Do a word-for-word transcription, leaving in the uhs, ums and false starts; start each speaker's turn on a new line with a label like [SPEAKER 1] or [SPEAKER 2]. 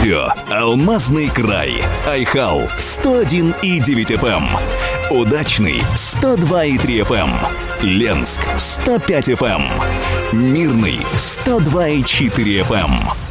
[SPEAKER 1] радио «Алмазный край». Айхал сто один и девять эф эм. Удачный сто два и три эф эм. Ленск сто пять эф эм. Мирный сто два и четыре эф эм.